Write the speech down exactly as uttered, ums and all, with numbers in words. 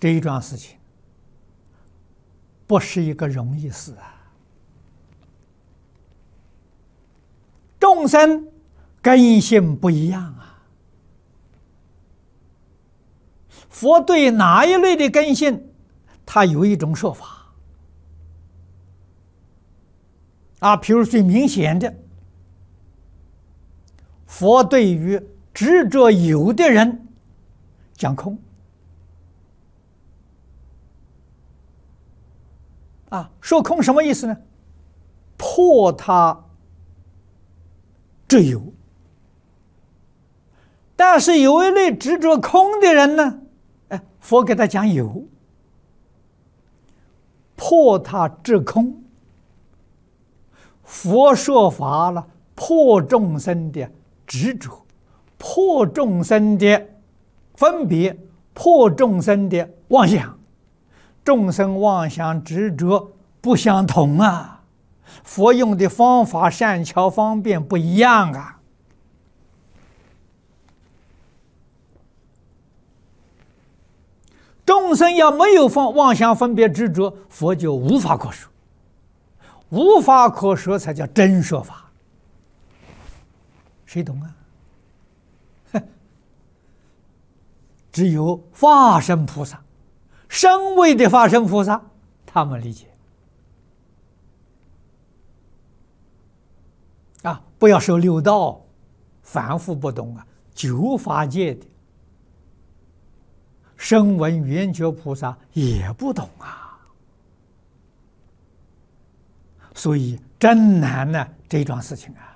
这一桩事情不是一个容易事啊！众生根性不一样啊，佛对哪一类的根性，他有一种说法啊。譬如最明显的，佛对于执着有的人讲空啊，说空什么意思呢？破他执有。但是有一类执着空的人呢，哎，佛给他讲有，破他执空。佛说法了，破众生的执着，破众生的分别，破众生的妄想。众生妄想执着不相同啊，佛用的方法善巧方便不一样啊。众生要没有妄妄想分别执着，佛就无法可说，无法可说才叫真说法。谁懂啊？只有化身菩萨，身位的化身菩萨，他们理解啊！不要说六道凡夫不懂啊，九法界的声闻缘觉菩萨也不懂啊，所以真难呢这桩事情啊。